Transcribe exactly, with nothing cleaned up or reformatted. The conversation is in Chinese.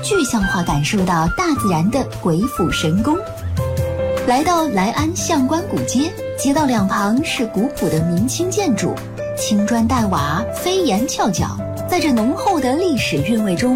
具象化感受到大自然的鬼斧神工。来到来安相关古街，街道两旁是古朴的明清建筑，青砖黛瓦，飞檐翘角，在这浓厚的历史韵味中